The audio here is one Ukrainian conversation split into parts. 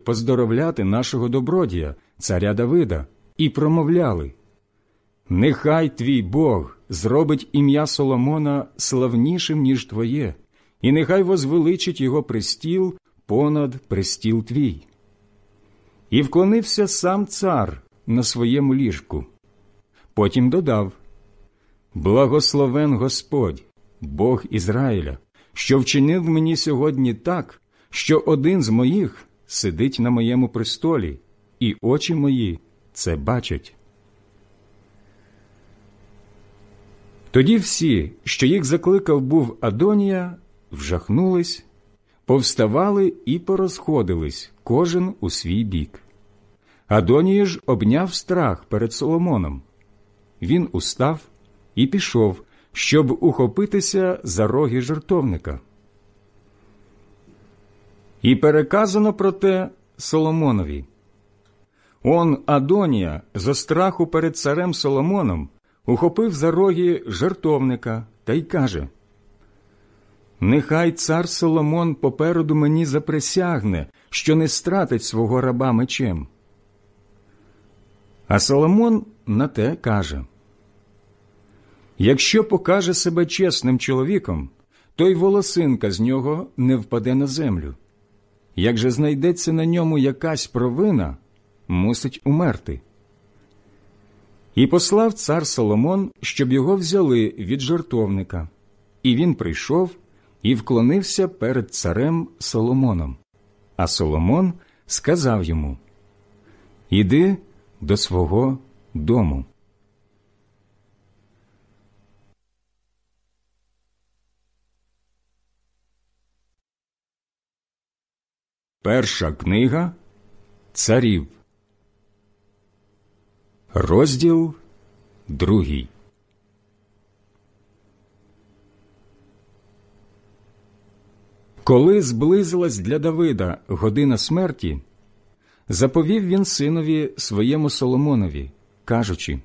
поздоровляти нашого добродія, царя Давида, і промовляли: «Нехай твій Бог зробить ім'я Соломона славнішим, ніж твоє, і нехай возвеличить його престіл понад престіл твій». І вклонився сам цар на своєму ліжку. Потім додав: «Благословен Господь, Бог Ізраїля, що вчинив мені сьогодні так, що один з моїх сидить на моєму престолі, і очі мої це бачать». Тоді всі, що їх закликав був Адонія, вжахнулись, повставали і порозходились, кожен у свій бік. Адонія ж обняв страх перед Соломоном. Він устав і пішов, щоб ухопитися за роги жертовника. І переказано про те Соломонові: «Он Адонія зо страху перед царем Соломоном ухопив за роги жертовника та й каже: нехай цар Соломон попереду мені заприсягне, що не стратить свого раба мечем». А Соломон на те каже: «Якщо покаже себе чесним чоловіком, то й волосинка з нього не впаде на землю. Як же знайдеться на ньому якась провина, мусить умерти». І послав цар Соломон, щоб його взяли від жертовника. І він прийшов і вклонився перед царем Соломоном. А Соломон сказав йому: «Іди до свого дому». Перша книга Царів, розділ 2. Коли зблизилась для Давида година смерті, заповів він синові своєму Соломонові, кажучи: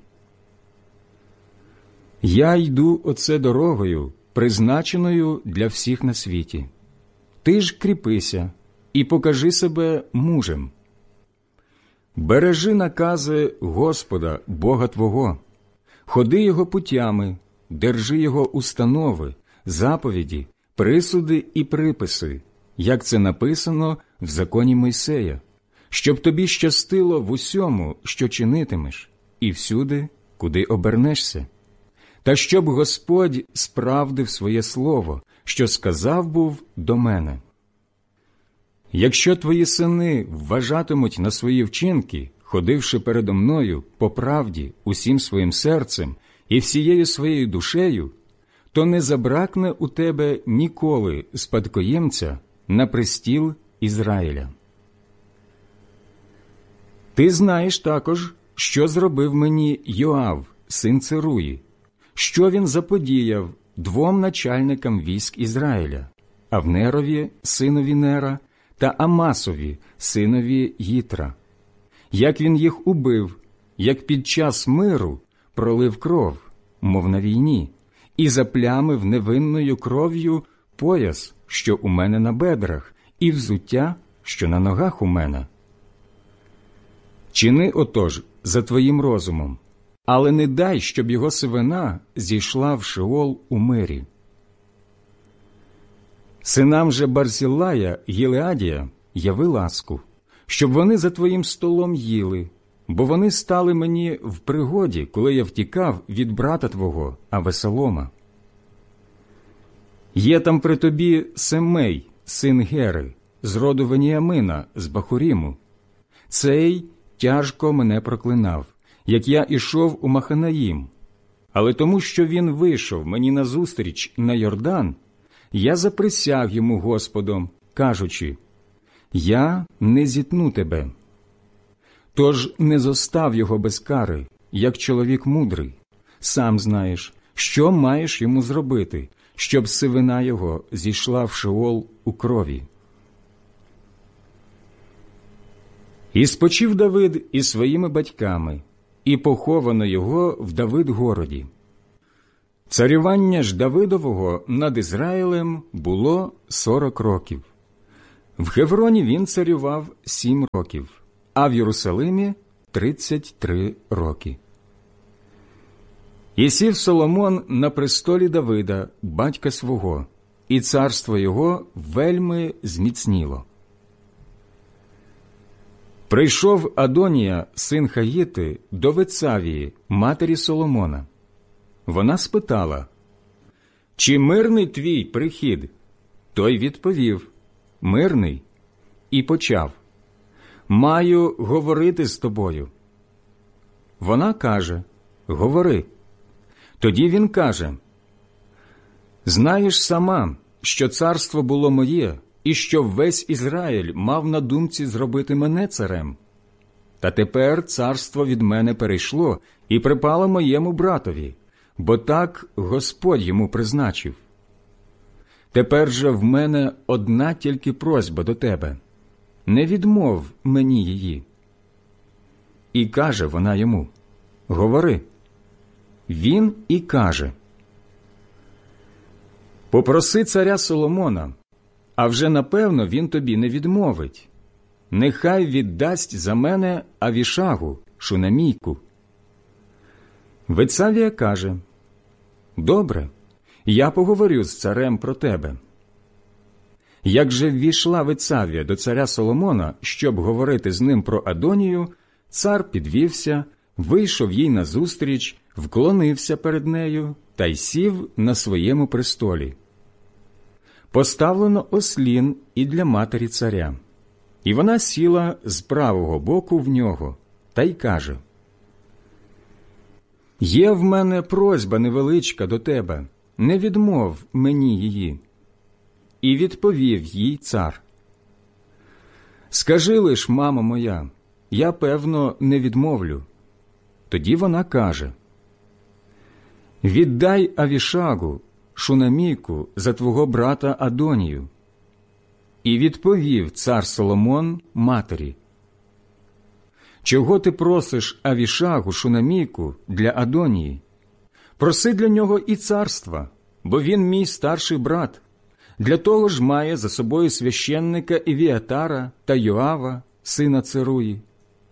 «Я йду оце дорогою, призначеною для всіх на світі. Ти ж кріпися і покажи себе мужем. Бережи накази Господа, Бога твого, ходи його путями, держи його установи, заповіді, присуди і приписи, як це написано в законі Мойсея, щоб тобі щастило в усьому, що чинитимеш, і всюди, куди обернешся. Та щоб Господь справдив своє слово, що сказав був до мене. Якщо твої сини вважатимуть на свої вчинки, ходивши передо мною по правді усім своїм серцем і всією своєю душею, то не забракне у тебе ніколи спадкоємця на престіл Ізраїля. Ти знаєш також, що зробив мені Йоав, син Церуї, що він заподіяв 2 начальникам військ Ізраїля, Авнерові, синові Нера, та Амасові, синові Їтра, як він їх убив, як під час миру пролив кров, мов на війні, і заплямив невинною кров'ю пояс, що у мене на бедрах, і взуття, що на ногах у мене. Чини отож за твоїм розумом, але не дай, щоб його сивина зійшла в Шеол у мирі. Синам же Барзілая, Гілеадія, яви ласку, щоб вони за твоїм столом їли, бо вони стали мені в пригоді, коли я втікав від брата твого, Авесолома. Є там при тобі Семей, син Гери, з роду Веніамина, з Бахуріму. Цей тяжко мене проклинав, як я ішов у Маханаїм. Але тому, що він вийшов мені назустріч на Йордан, я заприсяг йому Господом, кажучи: «Я не зітну тебе». Тож не зостав його без кари, як чоловік мудрий. Сам знаєш, що маєш йому зробити, щоб сивина його зійшла в Шеол у крові. І спочив Давид із своїми батьками, і поховано його в Давид-городі. Царювання ж Давидового над Ізраїлем було 40 років. В Хевроні він царював 7 років, а в Єрусалимі 33 роки. І сів Соломон на престолі Давида, батька свого, і царство його вельми зміцніло. Прийшов Адонія, син Хаїти, до Вецавії, матері Соломона. Вона спитала: «Чи мирний твій прихід?» Той відповів: «Мирний». І почав: «Маю говорити з тобою». Вона каже: «Говори». Тоді він каже: «Знаєш сама, що царство було моє, і що весь Ізраїль мав на думці зробити мене царем. Та тепер царство від мене перейшло і припало моєму братові, бо так Господь йому призначив. Тепер же в мене одна тільки просьба до тебе: не відмов мені її». І каже вона йому: «Говори». Він і каже: «Попроси царя Соломона, а вже напевно він тобі не відмовить. Нехай віддасть за мене Авішагу, шунамійку». Вецавія каже: «Добре, я поговорю з царем про тебе». Як же ввійшла Вецавія до царя Соломона, щоб говорити з ним про Адонію, цар підвівся, вийшов їй назустріч, вклонився перед нею та й сів на своєму престолі. Поставлено ослін і для матері царя, і вона сіла з правого боку в нього та й каже: «Є в мене просьба невеличка до тебе, не відмов мені її». І відповів їй цар: «Скажи лиш, мамо моя, я, певно, не відмовлю». Тоді вона каже: «Віддай Авішагу, шунамійку, за твого брата Адонію». І відповів цар Соломон матері: «Чого ти просиш Авішагу, шунамійку, для Адонії? Проси для нього і царства, бо він мій старший брат. Для того ж має за собою священника Евіатара та Йоава, сина Церуї».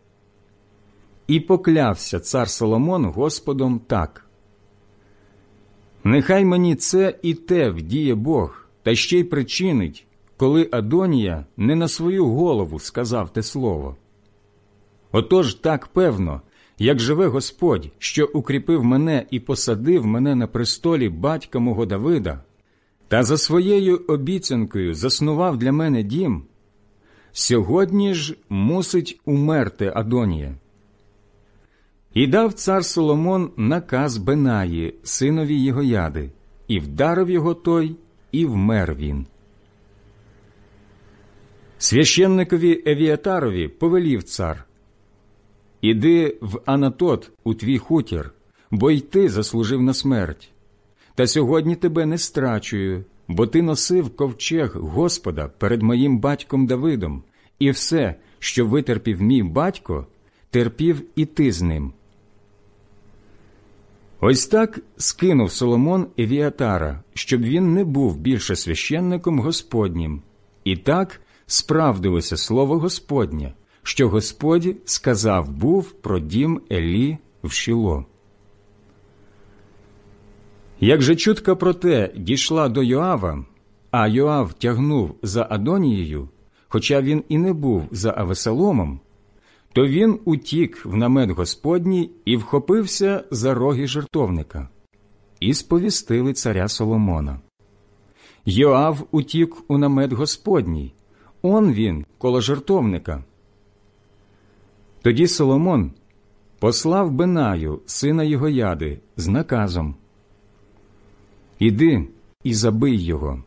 І поклявся цар Соломон Господом так: «Нехай мені це і те вдіє Бог, та ще й причинить, коли Адонія не на свою голову сказав те слово. Отож так певно, як живе Господь, що укріпив мене і посадив мене на престолі батька мого Давида, та за своєю обіцянкою заснував для мене дім, сьогодні ж мусить умерти Адонія». І дав цар Соломон наказ Бенаї, синові Єгояди, і вдарив його той, і вмер він. Священникові Евіатарові повелів цар: «Іди в Анатот у твій хутір, бо й ти заслужив на смерть. Та сьогодні тебе не страчую, бо ти носив ковчег Господа перед моїм батьком Давидом, і все, що витерпів мій батько, терпів і ти з ним». Ось так скинув Соломон Евіатара, щоб він не був більше священником Господнім, і так справдилося слово Господнє, що Господь сказав був про дім Елі в Шіло. Як же чутка про те дійшла до Йоава, а Йоав тягнув за Адонією, хоча він і не був за Авесоломом, то він утік в намет Господній і вхопився за роги жертовника. І сповістили царя Соломона. Йоав утік у намет Господній, он він коло жертовника. Тоді Соломон послав Бенаю, сина Єгояди, з наказом: «Іди і забий його».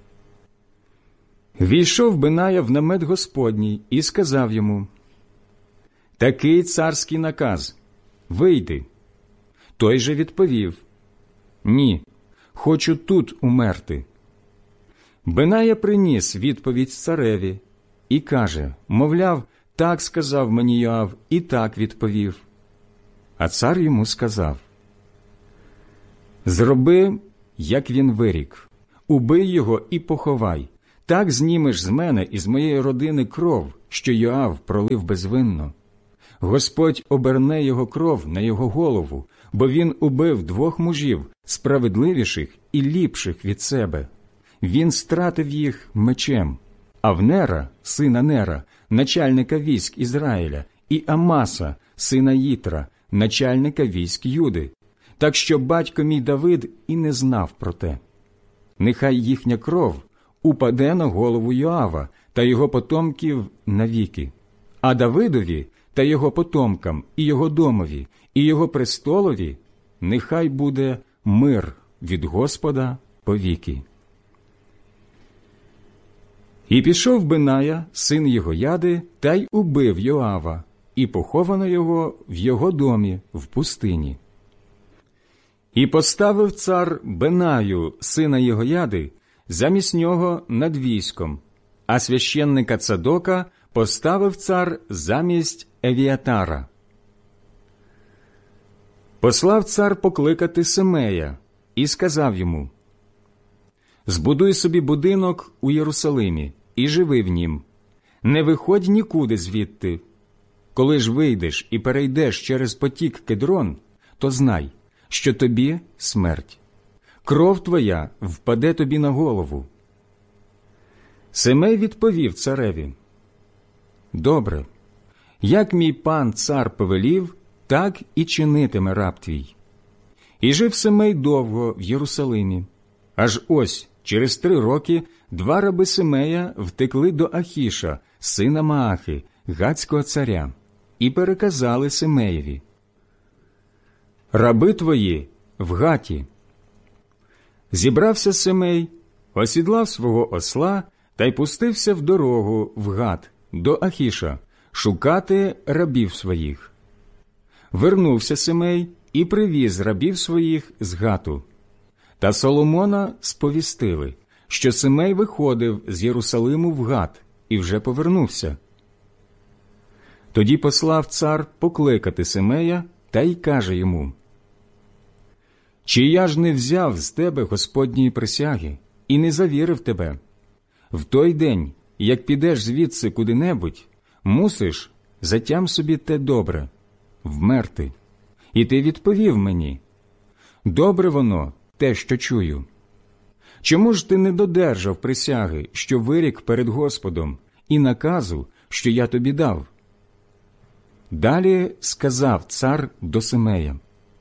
Війшов Беная в намет Господній і сказав йому: «Такий царський наказ – вийди». Той же відповів: «Ні, хочу тут умерти». Беная приніс відповідь цареві і каже, мовляв, так сказав мені Йоав і так відповів. А цар йому сказав: «Зроби, як він вирік, убий його і поховай, так знімеш з мене і з моєї родини кров, що Йоав пролив безвинно. Господь оберне його кров на його голову, бо він убив 2 мужів, справедливіших і ліпших від себе. Він стратив їх мечем. Авнера, сина Нера, начальника військ Ізраїля, і Амаса, сина Їтра, начальника військ Юди, так що батько мій Давид і не знав про те. Нехай їхня кров упаде на голову Йоава та його потомків навіки, а Давидові та його потомкам, і його домові, і його престолові нехай буде мир від Господа повіки. І пішов Беная, син Єгояди, та й убив Йоава, і поховано його в його домі в пустині. І поставив цар Бенаю, сина Єгояди, замість нього над військом, а священника Цадока поставив цар замість Евіатара. Послав цар покликати Семея і сказав йому: «Збудуй собі будинок у Єрусалимі і живи в нім. Не виходь нікуди звідти. Коли ж вийдеш і перейдеш через потік Кедрон, то знай, що тобі смерть. Кров твоя впаде тобі на голову». Семей відповів цареві: «Добре, як мій пан цар повелів, так і чинитиме раб твій». І жив Семей довго в Єрусалимі. Аж ось через 3 роки 2 раби Семея втекли до Ахіша, сина Маахи, гатського царя, і переказали Семеєві: «Раби твої в Гаті». Зібрався Семей, осідлав свого осла та й пустився в дорогу в Гат до Ахіша шукати рабів своїх. Вернувся Семей і привіз рабів своїх з Гату. Та Соломона сповістили, що Семей виходив з Єрусалиму в Гат і вже повернувся. Тоді послав цар покликати Семея та й каже йому: «Чи я ж не взяв з тебе Господньої присяги і не завірив тебе? В той день, як підеш звідси куди-небудь, мусиш, затям собі те добре, вмерти. І ти відповів мені: добре воно, те, що чую. Чому ж ти не додержав присяги, що вирік перед Господом, і наказу, що я тобі дав?» Далі сказав цар до Семея: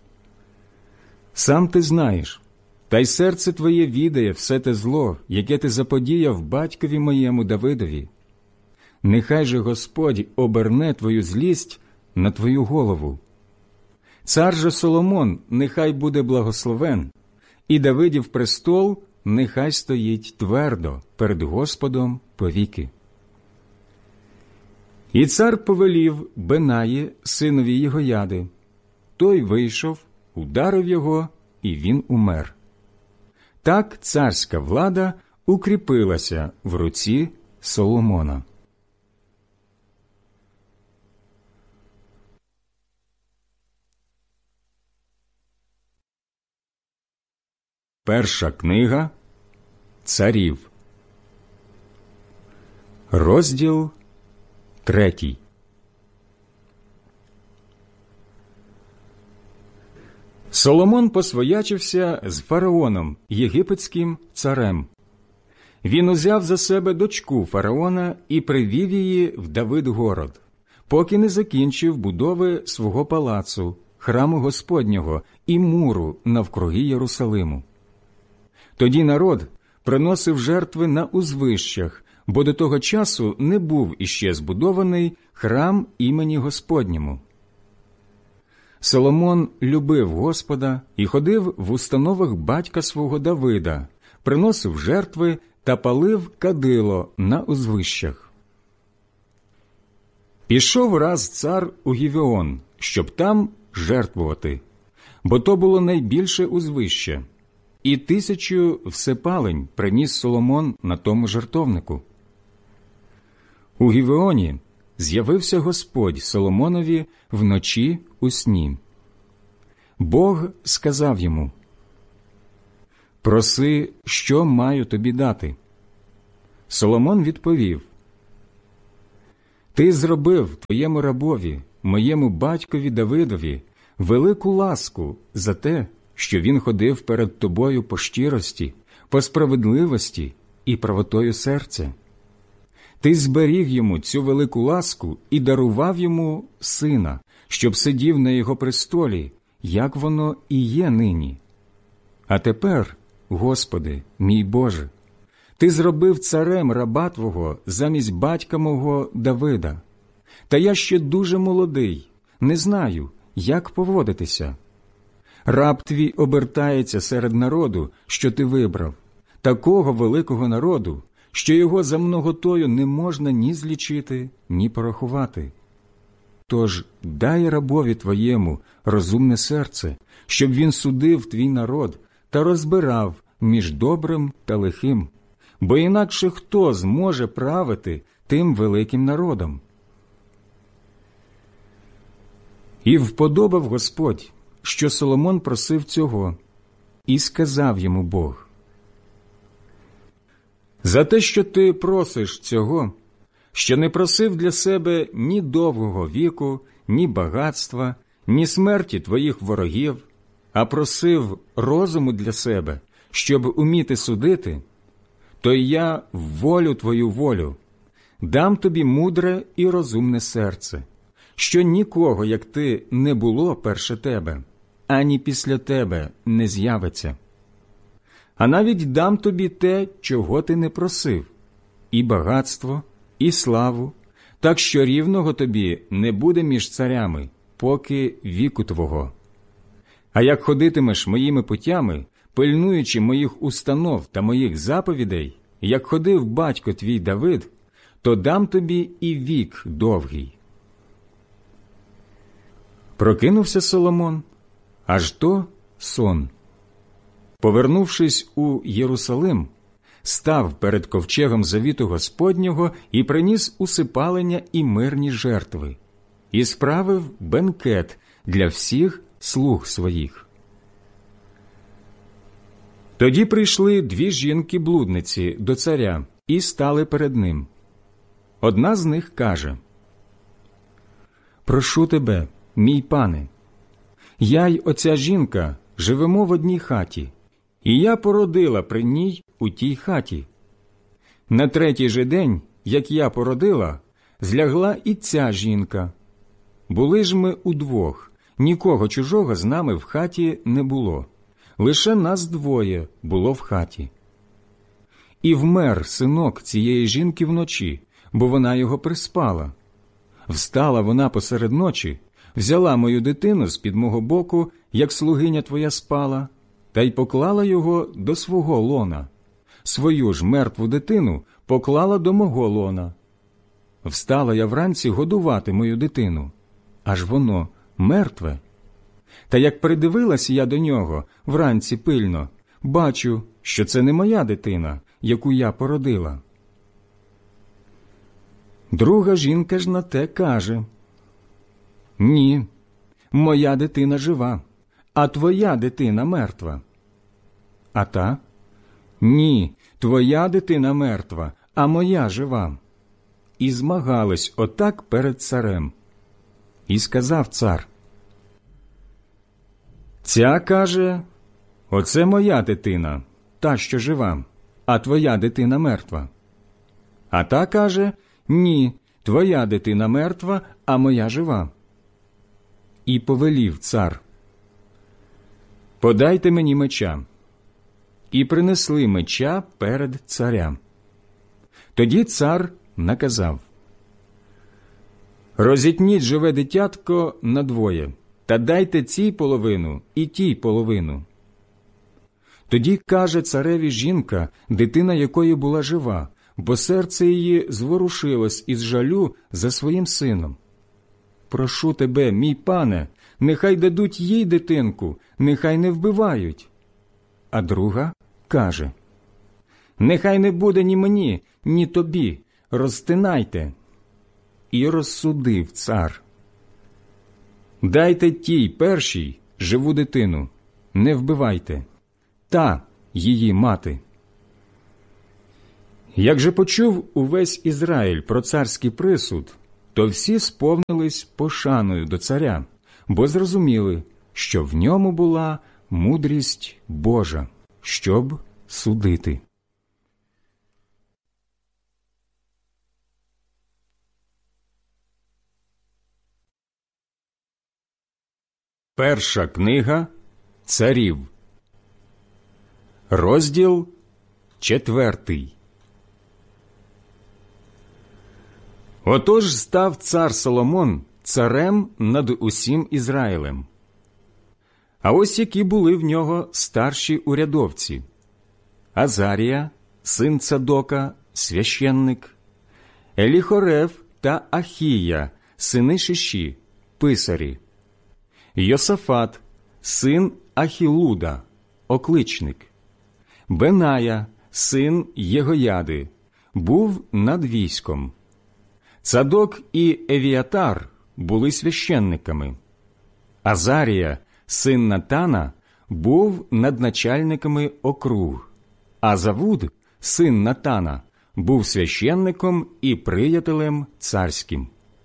«Сам ти знаєш, та й серце твоє відає все те зло, яке ти заподіяв батькові моєму Давидові. Нехай же Господь оберне твою злість на твою голову. Цар же Соломон нехай буде благословен, і Давидів престол нехай стоїть твердо перед Господом повіки». І цар повелів Бенаї, синові Єгояди. Той вийшов, ударив його, і він умер. Так царська влада укріпилася в руці Соломона. Перша книга Царів, розділ 3. Соломон посвоячився з фараоном, єгипетським царем. Він узяв за себе дочку фараона і привів її в Давид-город, поки не закінчив будови свого палацу, храму Господнього і муру навкруги Єрусалиму. Тоді народ приносив жертви на узвищах, бо до того часу не був іще збудований храм імені Господньому. Соломон любив Господа і ходив в установах батька свого Давида, приносив жертви та палив кадило на узвищах. Пішов раз цар у Гівеон, щоб там жертвувати, бо то було найбільше узвище, і 1000 всепалень приніс Соломон на тому жертовнику. У Гівеоні з'явився Господь Соломонові вночі у сні. Бог сказав йому: «Проси, що маю тобі дати». Соломон відповів: «Ти зробив твоєму рабові, моєму батькові Давидові, велику ласку за те, що він ходив перед тобою по щирості, по справедливості і правотою серця. Ти зберіг йому цю велику ласку і дарував йому сина, щоб сидів на його престолі, як воно і є нині. А тепер, Господи, мій Боже, Ти зробив царем раба Твого замість батька мого Давида. Та я ще дуже молодий, не знаю, як поводитися. Раб твій обертається серед народу, що ти вибрав, такого великого народу, що його за многотою не можна ні злічити, ні порахувати. Тож дай рабові твоєму розумне серце, щоб він судив твій народ та розбирав між добрим та лихим, бо інакше хто зможе правити тим великим народом?» І вподобав Господь, що Соломон просив цього, і сказав йому Бог: «За те, що ти просиш цього, що не просив для себе ні довгого віку, ні багатства, ні смерті твоїх ворогів, а просив розуму для себе, щоб уміти судити, то й я в волю твою волю дам тобі мудре і розумне серце, що нікого, як ти, не було перше тебе, ані після тебе не з'явиться. А навіть дам тобі те, чого ти не просив, і багатство, і славу, так що рівного тобі не буде між царями, поки віку твого. А як ходитимеш моїми путями, пильнуючи моїх установ та моїх заповідей, як ходив батько твій Давид, то дам тобі і вік довгий». Прокинувся Соломон, аж то сон. Повернувшись у Єрусалим, став перед ковчегом завіту Господнього і приніс усипалення і мирні жертви, і справив бенкет для всіх слуг своїх. Тоді прийшли дві жінки-блудниці до царя і стали перед ним. Одна з них каже: «Прошу тебе, мій пане, я й оця жінка живемо в одній хаті, і я породила при ній у тій хаті. На третій же день, як я породила, злягла і ця жінка. Були ж ми удвох, нікого чужого з нами в хаті не було, лише нас двоє було в хаті. І вмер синок цієї жінки вночі, бо вона його приспала. Встала вона посеред ночі, взяла мою дитину з-під мого боку, як слугиня твоя спала, та й поклала його до свого лона. Свою ж мертву дитину поклала до мого лона. Встала я вранці годувати мою дитину, аж воно мертве. Та як придивилась я до нього вранці пильно, бачу, що це не моя дитина, яку я породила». Друга жінка ж на те каже: «Ні, моя дитина жива, а твоя дитина мертва». А та: «Ні, твоя дитина мертва, а моя жива». І змагались отак перед царем. І сказав цар: «Ця каже: оце моя дитина, та, що жива, а твоя дитина мертва». А та каже: «Ні, твоя дитина мертва, а моя жива». І повелів цар: «Подайте мені меча». І принесли меча перед царя. Тоді цар наказав: «Розітніть живе дитятко надвоє, та дайте цій половину і тій половину». Тоді каже цареві жінка, дитина якої була жива, бо серце її зворушилось із жалю за своїм сином: «Прошу тебе, мій пане, нехай дадуть їй дитинку, нехай не вбивають». А друга каже: «Нехай не буде ні мені, ні тобі, розтинайте». І розсудив цар: «Дайте тій першій живу дитину, не вбивайте, та її мати». Як же почув увесь Ізраїль про царський присуд, то всі сповнились пошаною до царя, бо зрозуміли, що в ньому була мудрість Божа, щоб судити. Перша книга Царів, розділ 4. Отож став цар Соломон царем над усім Ізраїлем. А ось які були в нього старші урядовці: Азарія, син Цадока, священник, Еліхорев та Ахія, сини Шиші, писарі, Йосафат, син Ахілуда, окличник, Беная, син Єгояди, був над військом. Цадок і Евіатар були священниками. Азарія, син Натана, був над начальниками округ, а Завуд, син Натана, був священником і приятелем царським.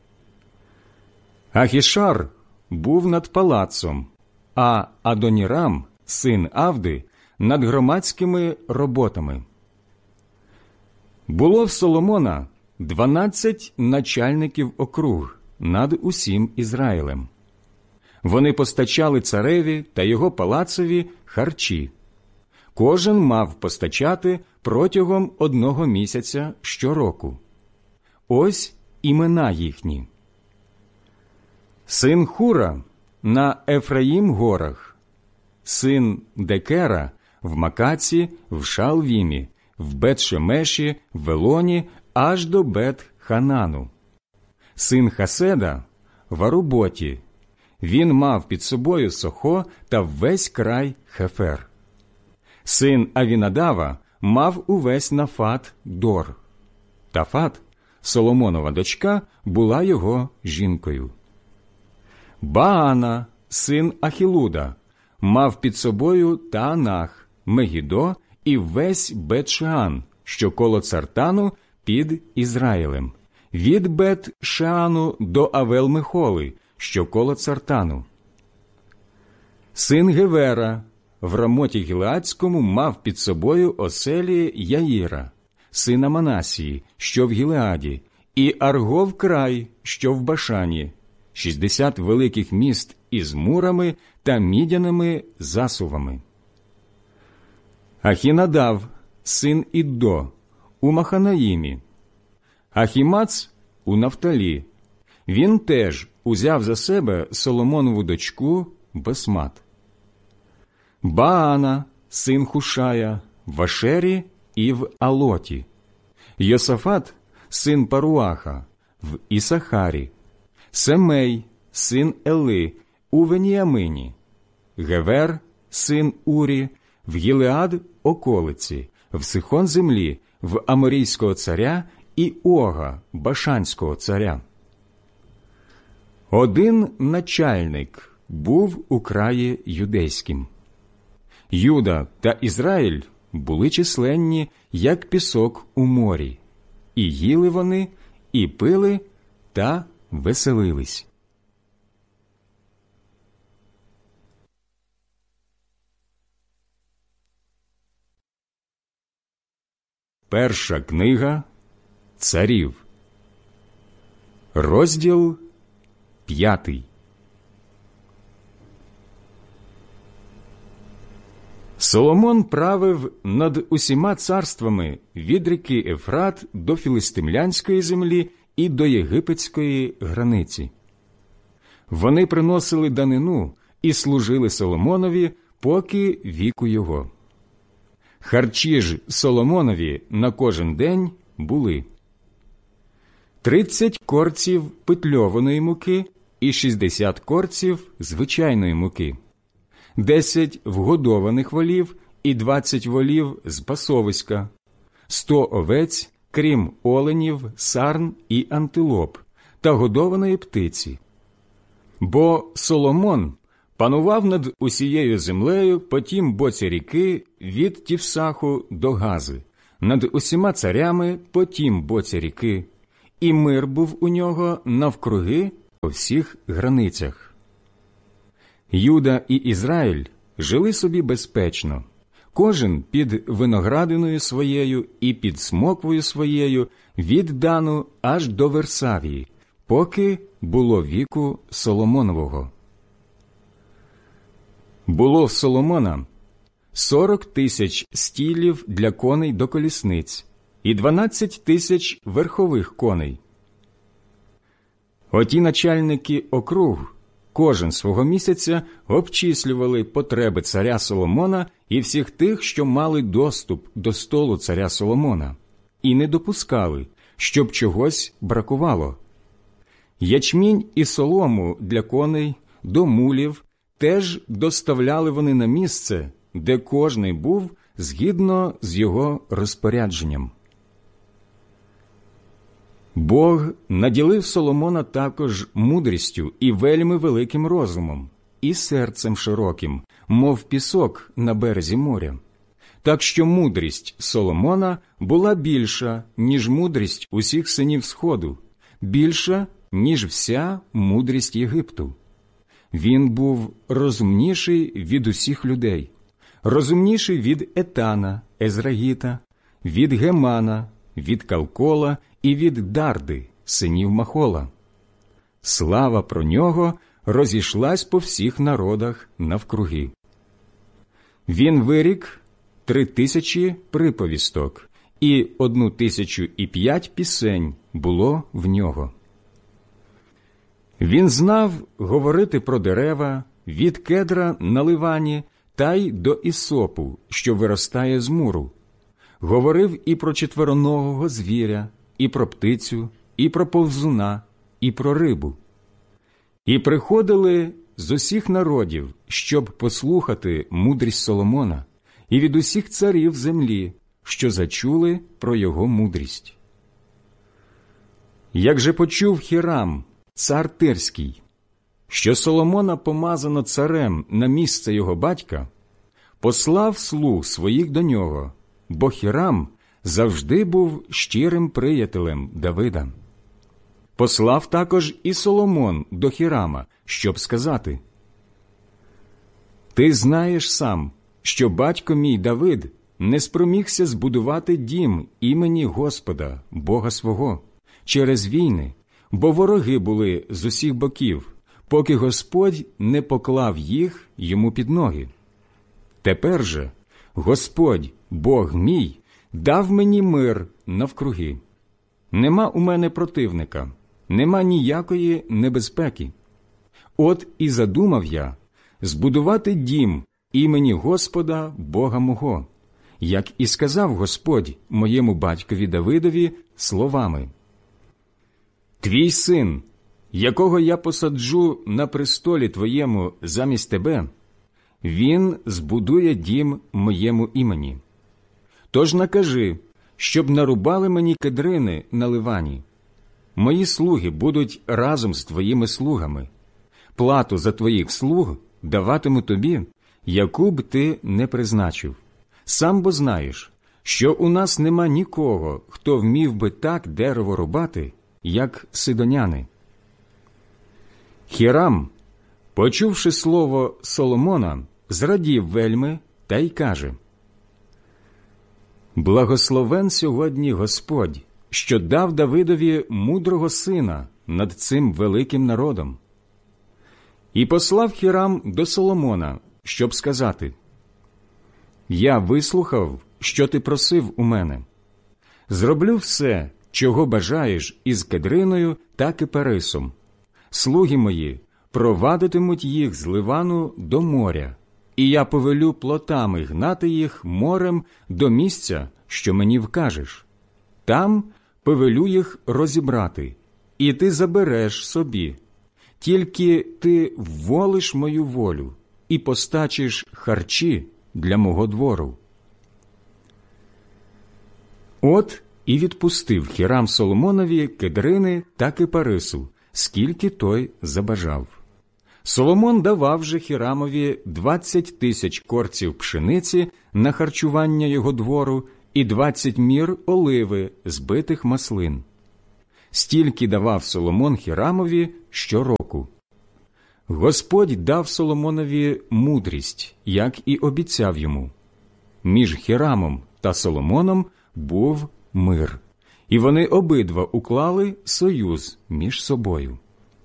Ахішар був над палацом, а Адонірам, син Авди, над громадськими роботами. Було в Соломона 12 начальників округ над усім Ізраїлем. Вони постачали цареві та його палацові харчі. Кожен мав постачати протягом 1 місяця щороку. Ось імена їхні. Син Хура на Ефраїм-горах, син Декера в Макаці, в Шалвімі, в Бет-Шемеші, в Елоні, аж до Бет-Ханану. Син Хаседа в Аруботі. Він мав під собою Сохо та весь край Хефер. Син Авінадава мав увесь Нафат Дор. Тафат, Соломонова дочка, була його жінкою. Баана, син Ахілуда, мав під собою Таанах, Мегідо і весь Бет-Шеан, що коло Цартану під Ізраїлем, від Бет-Шеану до Авел-Мехоли, що коло Цартану. Син Гевера в Рамоті Гілеадському мав під собою оселі Яїра, сина Манасії, що в Гілеаді, і Аргов край, що в Башані, 60 великих міст із мурами та мідяними засувами. Ахінадав, син Іддо, у Маханаїмі. Ахімац у Нафталі. Він теж узяв за себе Соломонову дочку Басмат. Баана, син Хушая, в Ашері і в Алоті. Йосафат, син Паруаха, в Ісахарі. Семей, син Ели, у Веніамині. Гевер, син Урі, в Гілеад околиці, в Сихон землі, в Аморійського царя і Ога, Башанського царя. Один начальник був у краї юдейським. Юда та Ізраїль були численні, як пісок у морі, і їли вони, і пили, та веселились. Перша книга Царів, розділ 5. Соломон правив над усіма царствами від ріки Ефрат до філистимлянської землі і до єгипетської границі. Вони приносили данину і служили Соломонові, поки віку його. Харчі ж Соломонові на кожен день були 30 корців питльованої муки і 60 корців звичайної муки, 10 вгодованих волів і 20 волів з пасовиська, 100 овець, крім оленів, сарн і антилоп, та годованої птиці. Бо Соломон панував над усією землею по тім боці ріки від Тівсаху до Гази, над усіма царями по тім боці ріки, і мир був у нього навкруги по всіх границях. Юда і Ізраїль жили собі безпечно, кожен під виноградиною своєю і під смоквою своєю від Дану аж до Версавії, поки було віку Соломонового. Було в Соломона 40 тисяч стілів для коней до колісниць і 12 тисяч верхових коней. Оті начальники округ кожен свого місяця обчислювали потреби царя Соломона і всіх тих, що мали доступ до столу царя Соломона, і не допускали, щоб чогось бракувало. Ячмінь і солому для коней, до мулів теж доставляли вони на місце, де кожний був згідно з його розпорядженням. Бог наділив Соломона також мудрістю і вельми великим розумом, і серцем широким, мов пісок на березі моря. Так що мудрість Соломона була більша, ніж мудрість усіх синів Сходу, більша, ніж вся мудрість Єгипту. Він був розумніший від усіх людей, розумніший від Етана, Езрагіта, від Гемана, від Калкола і від Дарди, синів Махола. Слава про нього розійшлась по всіх народах навкруги. Він вирік 3000 приповісток, і 1005 пісень було в нього. Він знав говорити про дерева від кедра на Ливані та й до ісопу, що виростає з муру. Говорив і про четвероногого звіря, і про птицю, і про повзуна, і про рибу. І приходили з усіх народів, щоб послухати мудрість Соломона, і від усіх царів землі, що зачули про його мудрість. Як же почув Хірам, цар Тирський, що Соломона помазано царем на місце його батька, послав слуг своїх до нього, бо Хірам завжди був щирим приятелем Давида. Послав також і Соломон до Хірама, щоб сказати: «Ти знаєш сам, що батько мій Давид не спромігся збудувати дім імені Господа, Бога свого, через війни, бо вороги були з усіх боків, поки Господь не поклав їх йому під ноги. Тепер же Господь, Бог мій, дав мені мир навкруги. Нема у мене противника, нема ніякої небезпеки. От і задумав я збудувати дім імені Господа, Бога мого, як і сказав Господь моєму батькові Давидові словами: «Твій син, якого я посаджу на престолі твоєму замість тебе, він збудує дім моєму імені. Тож накажи, щоб нарубали мені кедрини на Ливані. Мої слуги будуть разом з твоїми слугами. Плату за твоїх слуг даватиму тобі, яку б ти не призначив. Сам бо знаєш, що у нас нема нікого, хто вмів би так дерево рубати, як сидоняни». Хірам, почувши слово Соломона, зрадів вельми та й каже: «Благословен сьогодні Господь, що дав Давидові мудрого сина над цим великим народом». І послав Хірам до Соломона, щоб сказати: «Я вислухав, що ти просив у мене. Зроблю все, чого бажаєш із кедриною та кипарисом. Слуги мої провадитимуть їх з Ливану до моря, і я повелю плотами гнати їх морем до місця, що мені вкажеш. Там повелю їх розібрати, і ти забереш собі. Тільки ти вволиш мою волю і постачиш харчі для мого двору». От і відпустив Хірам Соломонові кедрини та кипарису, скільки той забажав. Соломон давав же Хірамові 20 000 корців пшениці на харчування його двору і 20 мір оливи, збитих маслин. Стільки давав Соломон Хірамові щороку. Господь дав Соломонові мудрість, як і обіцяв йому. Між Хірамом та Соломоном був мир, і вони обидва уклали союз між собою.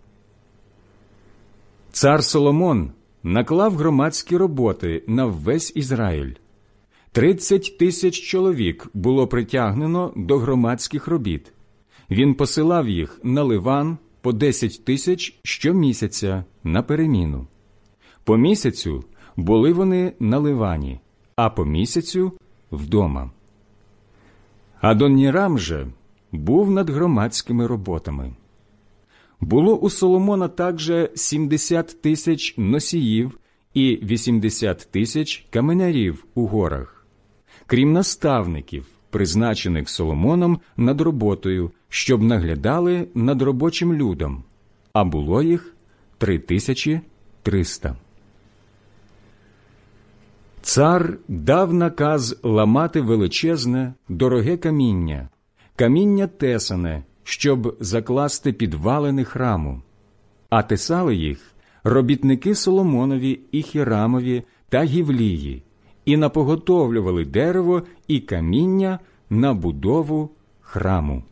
Цар Соломон наклав громадські роботи на весь Ізраїль. 30 тисяч чоловік було притягнено до громадських робіт. Він посилав їх на Ливан по 10 тисяч щомісяця на переміну. По місяцю були вони на Ливані, а по місяцю – вдома. Адонірам же був над громадськими роботами. Було у Соломона також 70 тисяч носіїв і 80 тисяч каменярів у горах, крім наставників, призначених Соломоном над роботою, щоб наглядали над робочим людом, а було їх 3300. Цар дав наказ ламати величезне, дороге каміння, каміння тесане, щоб закласти підвалини храму, а тесали їх робітники Соломонові і Хірамові та Гівлії, і напоготовлювали дерево і каміння на будову храму.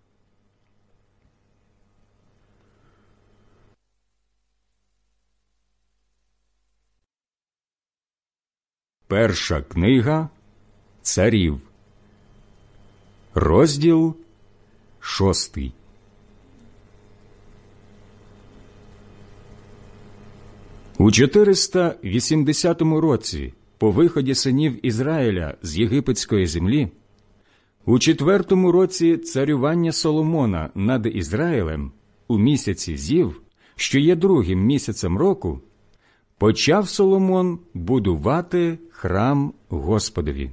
Перша книга Царів, розділ 6. У 480 році, по виході синів Ізраїля з єгипетської землі, у 4-му році царювання Соломона над Ізраїлем, у місяці Зів, що є другим місяцем року, почав Соломон будувати храм Господові.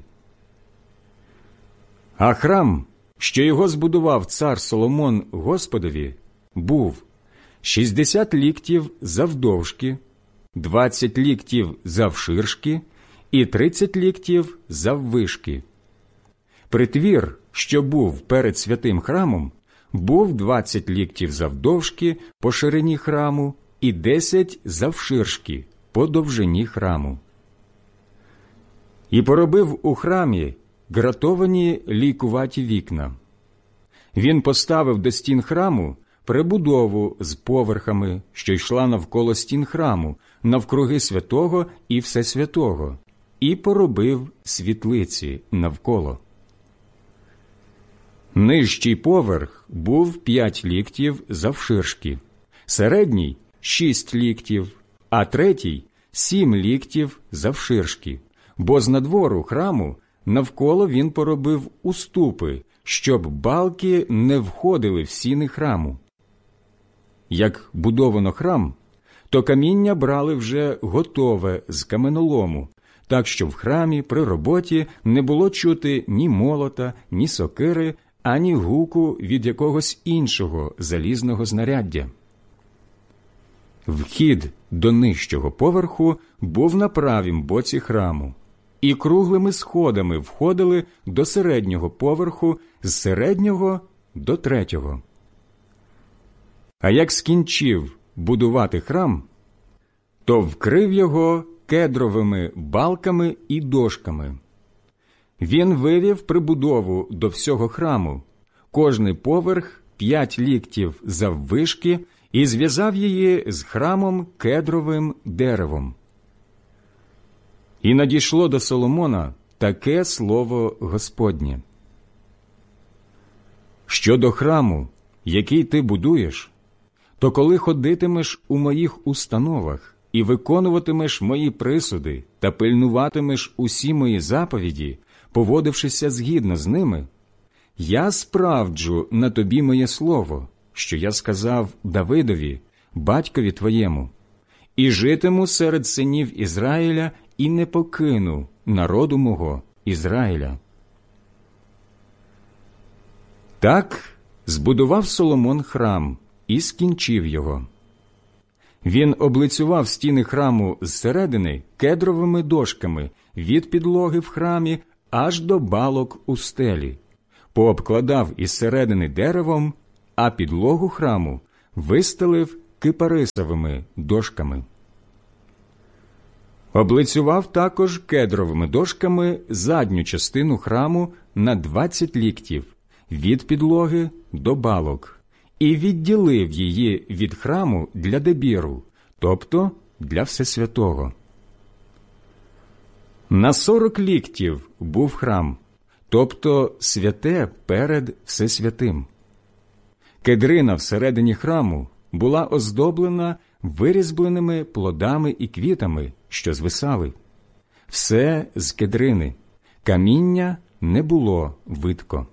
А храм, що його збудував цар Соломон Господові, був 60 ліктів завдовжки, 20 ліктів завширшки і 30 ліктів заввишки. Притвір, що був перед святим храмом, був 20 ліктів завдовжки по ширині храму і 10 завширшки по довжині храму. І поробив у храмі гратовані лійкуваті вікна. Він поставив до стін храму прибудову з поверхами, що йшла навколо стін храму, навкруги святого і всесвятого, і поробив світлиці навколо. Нижчий поверх був 5 ліктів завширшки, середній – 6 ліктів, а третій – 7 ліктів завширшки, бо з надвору храму навколо він поробив уступи, щоб балки не входили в стіни храму. Як будовано храм, то каміння брали вже готове з каменолому, так що в храмі при роботі не було чути ні молота, ні сокири, ані гуку від якогось іншого залізного знаряддя. Вхід до нижчого поверху був на правім боці храму, і круглими сходами входили до середнього поверху, з середнього до третього. А як скінчив будувати храм, то вкрив його кедровими балками і дошками. Він вивів прибудову до всього храму, кожний поверх 5 ліктів заввишки, і зв'язав її з храмом кедровим деревом. І надійшло до Соломона таке слово Господнє: «Щодо храму, який ти будуєш, то коли ходитимеш у моїх установах і виконуватимеш мої присуди та пильнуватимеш усі мої заповіді, поводившися згідно з ними, я справджу на тобі моє слово, що я сказав Давидові, батькові твоєму, і житиму серед синів Ізраїля і не покину народу мого Ізраїля». Так збудував Соломон храм і скінчив його. Він облицював стіни храму зсередини кедровими дошками від підлоги в храмі аж до балок у стелі, пообкладав із середини деревом, а підлогу храму вистелив кипарисовими дошками. Облицював також кедровими дошками задню частину храму на 20 ліктів від підлоги до балок і відділив її від храму для дебіру, тобто для Всесвятого. На 40 ліктів був храм, тобто святе перед Всесвятим. Кедрина всередині храму була оздоблена вирізбленими плодами і квітами, що звисали. Все з кедрини, каміння не було видко.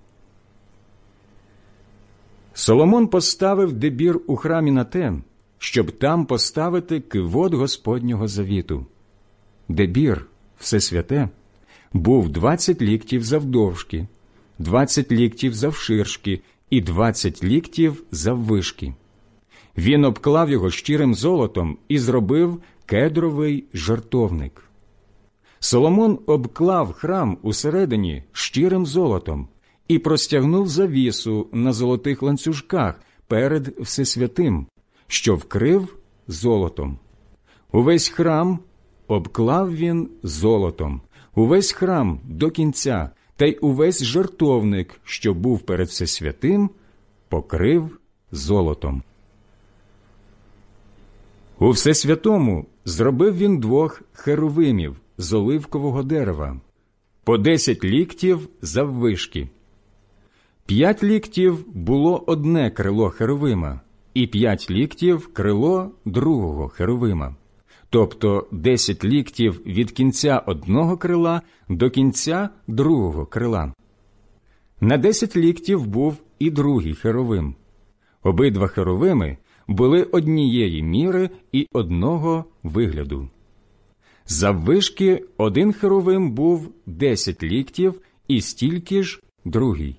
Соломон поставив дебір у храмі на те, щоб там поставити кивот Господнього завіту. Дебір, все святе, був 20 ліктів завдовжки, 20 ліктів завширшки і 20 ліктів заввишки. Він обклав його щирим золотом і зробив кедровий жертовник. Соломон обклав храм усередині щирим золотом і простягнув завісу на золотих ланцюжках перед Всесвятим, що вкрив золотом. Увесь храм обклав він золотом, увесь храм до кінця, та й увесь жертовник, що був перед Всесвятим, покрив золотом. У Всесвятому зробив він 2 херувимів з оливкового дерева, по 10 ліктів заввишки. 5 ліктів було одне крило херувима, і 5 ліктів крило другого херувима, тобто 10 ліктів від кінця одного крила до кінця другого крила. На 10 ліктів був і другий херувим. Обидва херувими були однієї міри і одного вигляду. Заввишки один херувим був 10 ліктів, і стільки ж другий.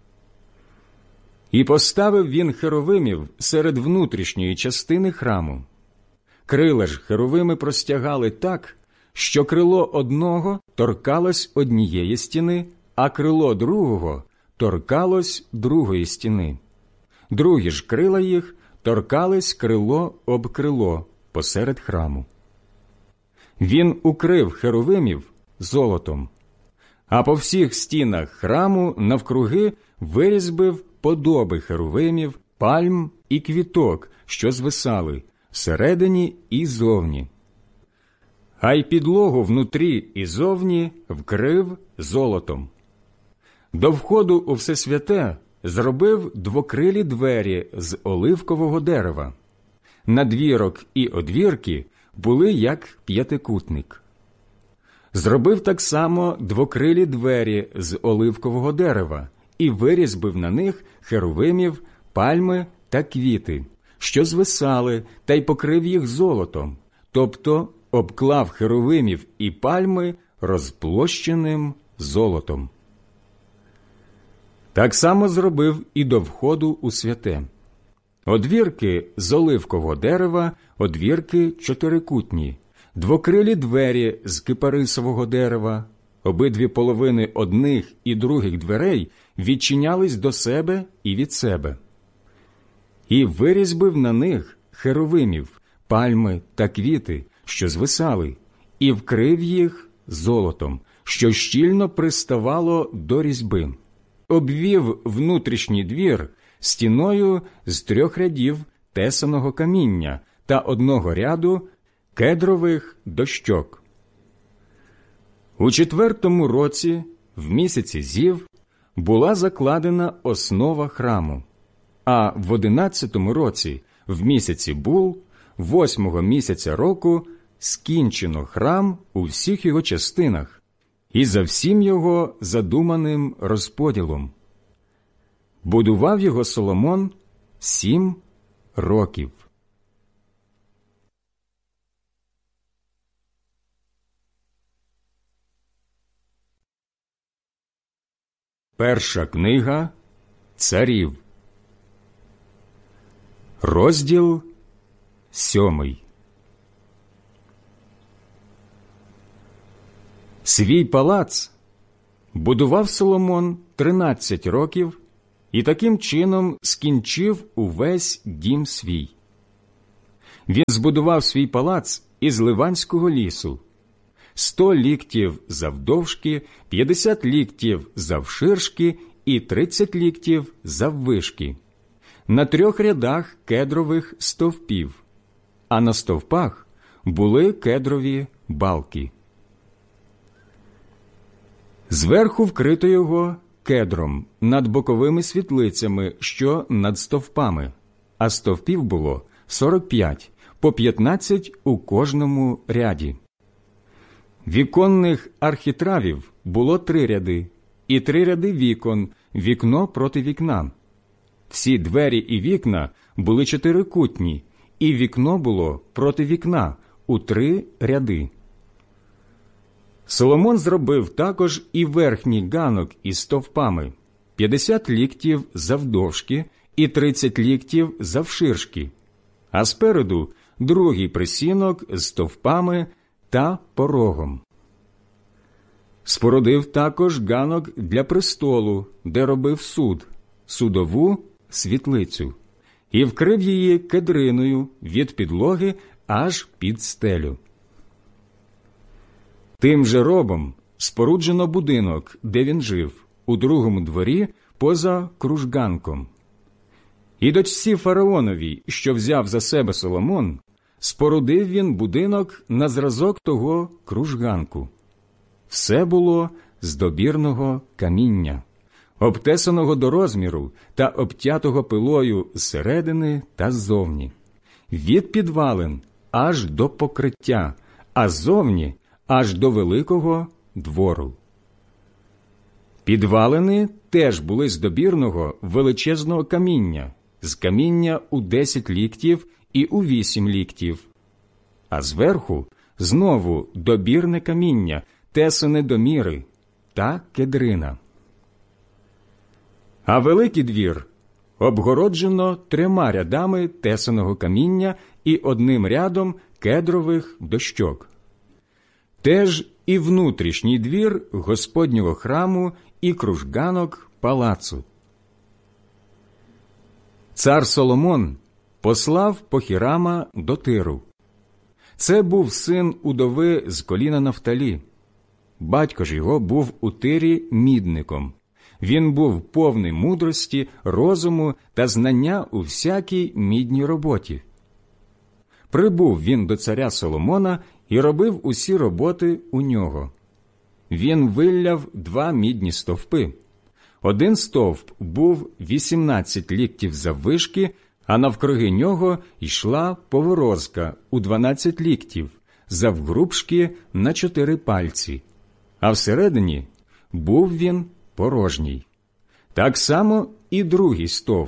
І поставив він херувимів серед внутрішньої частини храму. Крила ж херувими простягали так, що крило одного торкалось однієї стіни, а крило другого торкалось другої стіни. Другі ж крила їх торкались крило об крило посеред храму. Він укрив херувимів золотом, а по всіх стінах храму навкруги вирізбив подоби херувимів, пальм і квіток, що звисали всередині і зовні. А й підлогу внутрі і зовні вкрив золотом. До входу у Всесвяте зробив двокрилі двері з оливкового дерева. Надвірок і одвірки були як п'ятикутник. Зробив так само двокрилі двері з оливкового дерева і вирізбив на них херувимів, пальми та квіти, що звисали, та й покрив їх золотом, тобто обклав херувимів і пальми розплощеним золотом. Так само зробив і до входу у святе. Одвірки з оливкового дерева, одвірки чотирикутні, двокрилі двері з кипарисового дерева, обидві половини одних і других дверей відчинялись до себе і від себе. І вирізбив на них херувимів, пальми та квіти, що звисали, і вкрив їх золотом, що щільно приставало до різьби. Обвів внутрішній двір стіною з 3 рядів тесаного каміння та 1 ряду кедрових дощок. У 4-му році, в місяці Зів, була закладена основа храму, а в 11-му році, в місяці Бул, 8-го місяця року, скінчено храм у всіх його частинах і за всім його задуманим розподілом. Будував його Соломон 7 років. Перша книга Царів, розділ 7. Свій палац Будував Соломон 13 років і таким чином скінчив увесь дім свій. Він збудував свій палац із Ливанського лісу, 100 ліктів завдовжки, 50 ліктів завширшки і 30 ліктів заввишки, на 3 рядах кедрових стовпів, а на стовпах були кедрові балки. Зверху вкрито його кедром над боковими світлицями, що над стовпами, а стовпів було 45, по 15 у кожному ряді. Віконних архітравів було 3 ряди, і 3 ряди вікон, вікно проти вікна. Всі двері і вікна були чотирикутні, і вікно було проти вікна у 3 ряди. Соломон зробив також і верхній ганок із стовпами, 50 ліктів завдовжки і 30 ліктів завширшки, а спереду другий присінок з стовпами та порогом. Спорудив також ганок для престолу, де робив суд, судову світлицю, і вкрив її кедриною від підлоги аж під стелю. Тим же робом споруджено будинок, де він жив, у другому дворі поза кружганком. І дочці фараоновій, що взяв за себе Соломон, спорудив він будинок на зразок того кружганку. Все було з добірного каміння, обтесаного до розміру та обтятого пилою зсередини та ззовні, від підвалин аж до покриття, а ззовні аж до великого двору. Підвалини теж були з добірного величезного каміння, з каміння у 10 ліктів і у 8 ліктів, а зверху знову добірне каміння, тесане до міри, та кедрина. А великий двір обгороджено 3 рядами тесаного каміння і 1 рядом кедрових дощок. Теж і внутрішній двір Господнього храму і кружганок палацу. Цар Соломон послав Похірама до Тиру. Це був син удови з коліна Нафталі. Батько ж його був у Тирі мідником. Він був повний мудрості, розуму та знання у всякій мідній роботі. Прибув він до царя Соломона і робив усі роботи у нього. Він вилляв 2 мідні стовпи. 1 стовп був 18 ліктів заввишки, а навкруги нього йшла поворозка у 12 ліктів, завгрубшки на 4 пальці, а всередині був він порожній. Так само і другий стовп.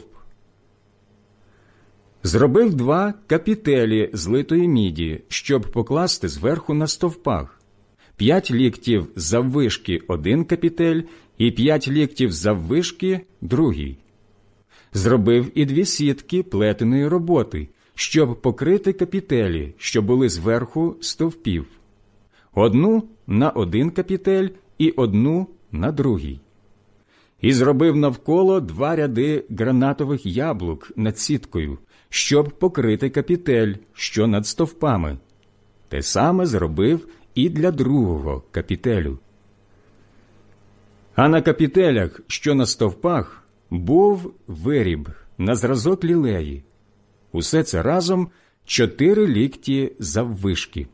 Зробив 2 капітелі з литої міді, щоб покласти зверху на стовпах. 5 ліктів заввишки 1 капітель і 5 ліктів заввишки другий. Зробив і 2 сітки плетеної роботи, щоб покрити капітелі, що були зверху стовпів. 1 на 1 капітель і 1 на другий. І зробив навколо 2 ряди гранатових яблук над сіткою, щоб покрити капітель, що над стовпами. Те саме зробив і для другого капітелю. А на капітелях, що на стовпах, був виріб на зразок лілеї. Усе це разом 4 лікті заввишки.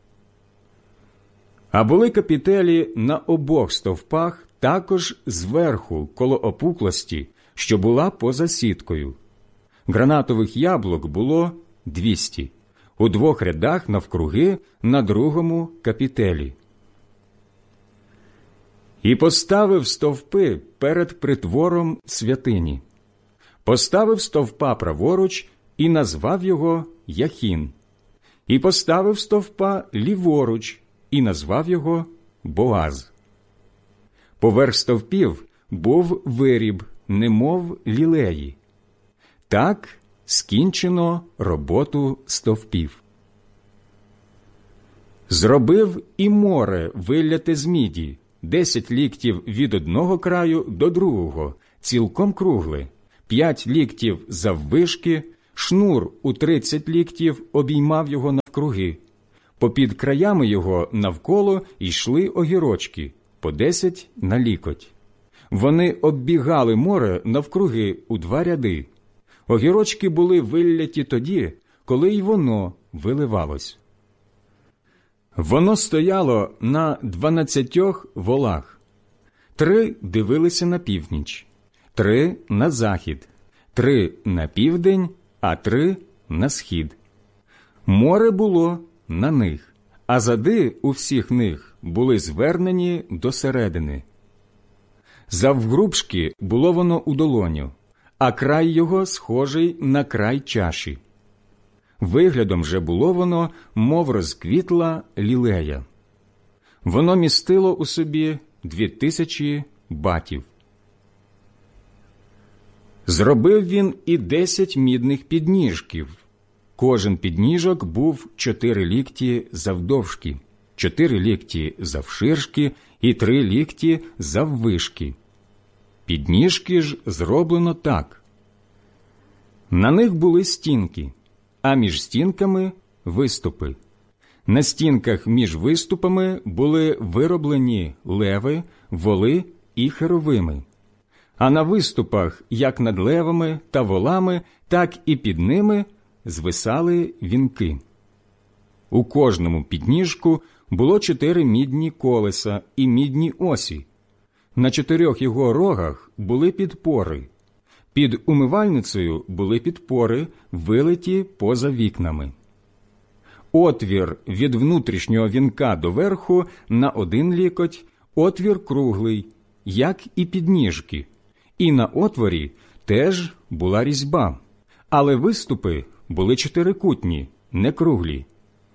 А були капітелі на обох стовпах також зверху, коло опуклості, що була поза сіткою. Гранатових яблук було 200, у 2 рядах навкруги на другому капітелі. І поставив стовпи перед притвором святині. Поставив стовпа праворуч і назвав його Яхін. І поставив стовпа ліворуч і назвав його Боаз. Поверх стовпів був виріб, немов лілеї. Так скінчено роботу стовпів. Зробив і море вилляте з міді, 10 ліктів від одного краю до другого, цілком кругле, 5 ліктів заввишки, шнур у 30 ліктів обіймав його навкруги. Попід краями його навколо йшли огірочки, по 10 на лікоть. Вони оббігали море навкруги у 2 ряди. Огірочки були вилляті тоді, коли й воно виливалось. Воно стояло на 12 волах. 3 дивилися на північ, 3 на захід, 3 на південь, а 3 на схід. Море було на них, а зади у всіх них були звернені до середини. Завгрубшки було воно у долоню, а край його схожий на край чаші. Виглядом же було воно, мов розквітла лілея. Воно містило у собі 2000 батів. Зробив він і 10 мідних підніжків. Кожен підніжок був 4 лікті завдовжки, 4 лікті завширшки і 3 лікті заввишки. Підніжки ж зроблено так. На них були стінки, а між стінками – виступи. На стінках між виступами були вироблені леви, воли і херовими. А на виступах, як над левами та волами, так і під ними звисали вінки. У кожному підніжку було 4 мідні колеса і мідні осі. На 4 його рогах були підпори. Під умивальницею були підпори, вилиті поза вікнами. Отвір від внутрішнього вінка до верху на 1 лікоть, отвір круглий, як і підніжки. І на отворі теж була різьба, але виступи були 4-кутні, не круглі.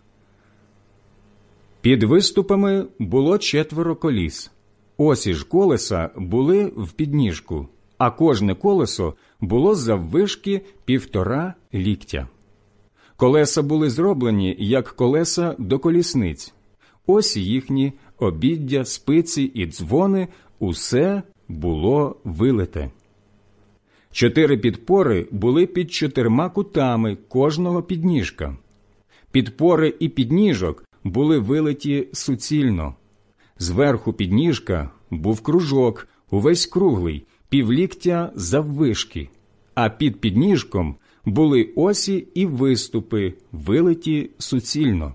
Під виступами було 4 коліс. Осі ж колеса були в підніжку, а кожне колесо було заввишки 1,5 ліктя. Колеса були зроблені, як колеса до колісниць. Осі їхні, обіддя, спиці і дзвони – усе було вилите. 4 підпори були під 4 кутами кожного підніжка. Підпори і підніжок були вилиті суцільно. Зверху підніжка був кружок, увесь круглий, 1/2 ліктя заввишки, а під підніжком були осі і виступи, вилиті суцільно.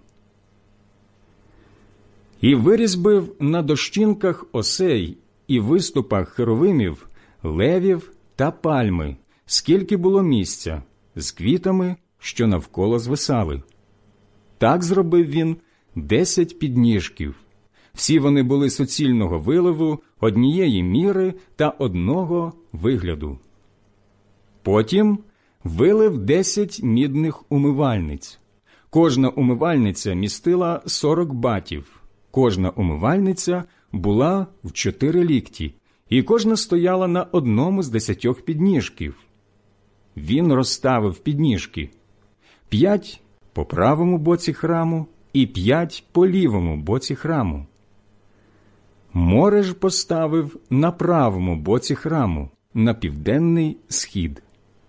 І вирізбив на дощинках осей і виступах херовимів, левів та пальми, скільки було місця, з квітами, що навколо звисали. Так зробив він 10 підніжків. Всі вони були суцільного виливу, однієї міри та одного вигляду. Потім вилив 10 мідних умивальниць. Кожна умивальниця містила 40 батів. Кожна умивальниця була в 4 лікті, і кожна стояла на одному з 10 підніжків. Він розставив підніжки 5 по правому боці храму і 5 по лівому боці храму. Море ж поставив на правому боці храму, на південний схід.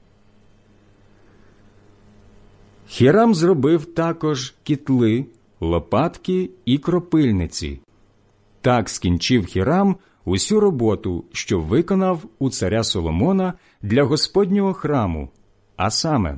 Хірам зробив також кітли, лопатки і кропильниці. Так скінчив Хірам усю роботу, що виконав у царя Соломона для Господнього храму, а саме: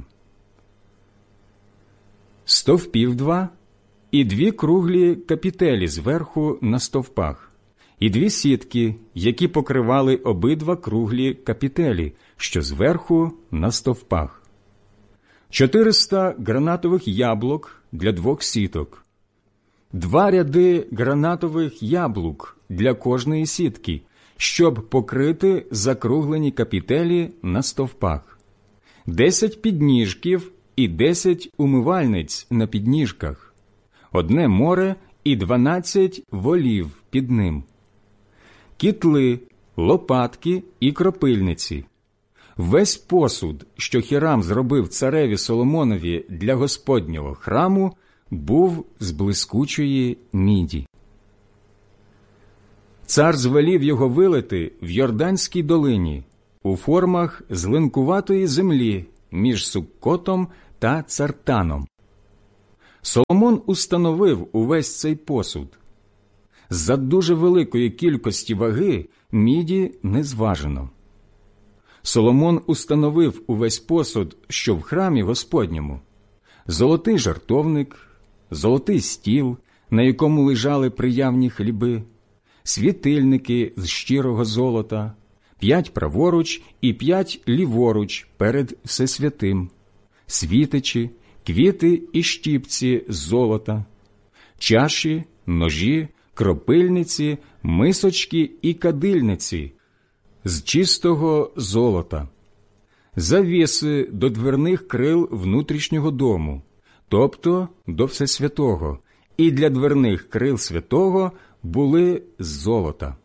стовпів 2 і 2 круглі капітелі зверху на стовпах, і 2 сітки, які покривали обидва круглі капітелі, що зверху на стовпах. 400 гранатових яблук для 2 сіток, 2 ряди гранатових яблук для кожної сітки, щоб покрити закруглені капітелі на стовпах, 10 підніжків і 10 умивальниць на підніжках, 1 море і 12 волів під ним, кітли, лопатки і кропильниці. Весь посуд, що Хірам зробив цареві Соломонові для Господнього храму, був з блискучої міді. Цар звелів його вилити в Йорданській долині, у формах злинкуватої землі між Суккотом та Цартаном. Соломон установив увесь цей посуд. За дуже великої кількості ваги міді не зважено. Соломон установив увесь посуд, що в храмі Господньому: золотий жертовник, золотий стіл, на якому лежали приявні хліби, світильники з щирого золота, 5 праворуч і 5 ліворуч перед Всесвятим, світичі, квіти і щіпці з золота, чаші, ножі, кропильниці, мисочки і кадильниці з чистого золота, завіси до дверних крил внутрішнього дому, тобто до Всесвятого, і для дверних крил святого були з золота.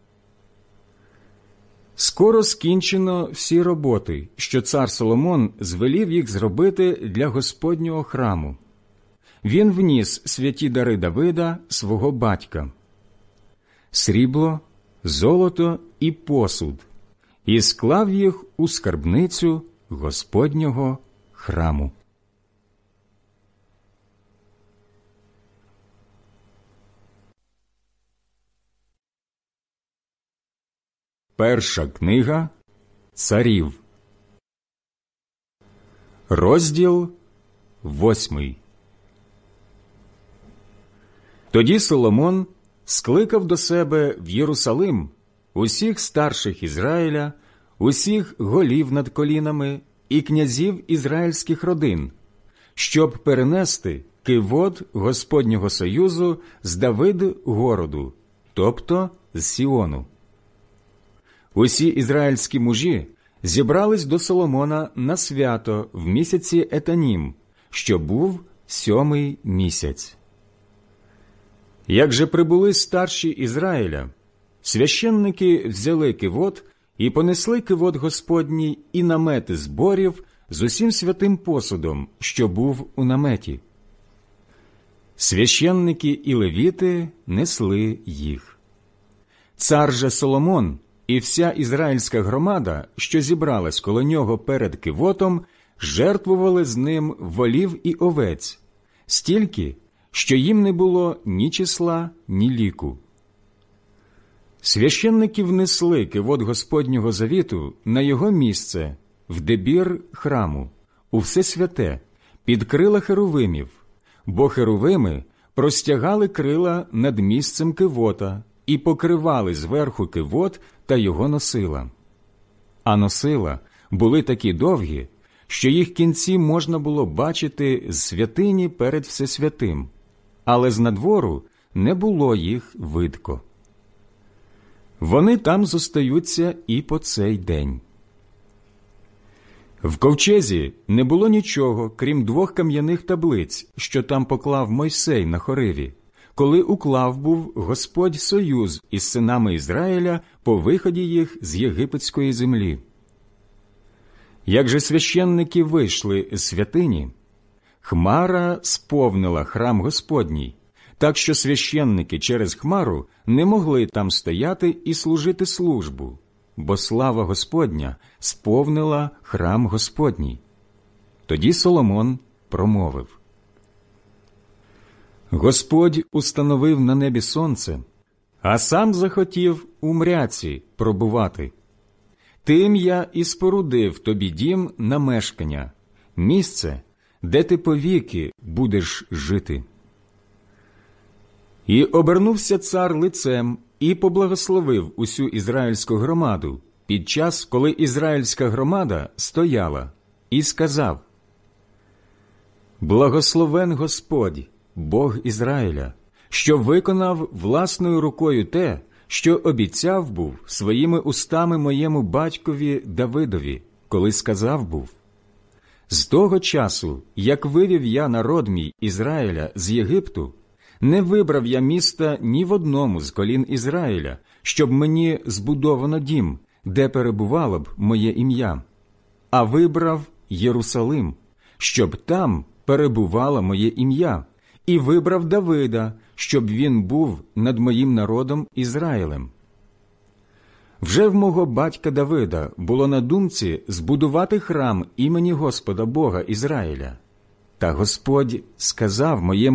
Скоро скінчено всі роботи, що цар Соломон звелів їх зробити для Господнього храму. Він вніс святі дари Давида, свого батька: срібло, золото і посуд, і склав їх у скарбницю Господнього храму. Перша книга Царів, розділ 8. Тоді Соломон скликав до себе в Єрусалим усіх старших Ізраїля, усіх голів над колінами і князів ізраїльських родин, щоб перенести кивот Господнього союзу з Давид-городу, тобто з Сіону. Усі ізраїльські мужі зібрались до Соломона на свято в місяці Етанім, що був 7-й місяць. Як же прибули старші Ізраїля, священники взяли кивот і понесли кивот Господній і намети зборів з усім святим посудом, що був у наметі. Священники і левіти несли їх. Цар же Соломон і вся ізраїльська громада, що зібралась коло нього перед кивотом, жертвували з ним волів і овець, стільки, що їм не було ні числа, ні ліку. Священники внесли кивот Господнього завіту на його місце, в дебір храму, у всесвяте, під крила херувимів, бо херувими простягали крила над місцем кивота і покривали зверху кивот та його носила. А носила були такі довгі, що їх кінці можна було бачити з святині перед Всесвятим, але з надвору не було їх видко. Вони там зостаються і по цей день. В ковчезі не було нічого, крім 2 кам'яних таблиць, що там поклав Мойсей на Хориві, коли уклав був Господь союз із синами Ізраїля по виході їх з єгипетської землі. Як же священники вийшли з святині, хмара сповнила храм Господній, так що священники через хмару не могли там стояти і служити службу, бо слава Господня сповнила храм Господній. Тоді Соломон промовив: Господь установив на небі сонце, а сам захотів у мряці пробувати. Тим я і спорудив тобі дім на мешкання, місце, де ти повіки будеш жити. І обернувся цар лицем і поблагословив усю ізраїльську громаду під час, коли ізраїльська громада стояла, і сказав: Благословен Господь, Бог Ізраїля, що виконав власною рукою те, що обіцяв був своїми устами моєму батькові Давидові, коли сказав був: з того часу, як вивів я народ мій Ізраїля з Єгипту, не вибрав я міста ні в одному з колін Ізраїля, щоб мені збудовано дім, де перебувало б моє ім'я, а вибрав Єрусалим, щоб там перебувало моє ім'я, і вибрав Давида, щоб він був над моїм народом Ізраїлем. Вже в мого батька Давида було на думці збудувати храм імені Господа Бога Ізраїля. Та Господь сказав моєму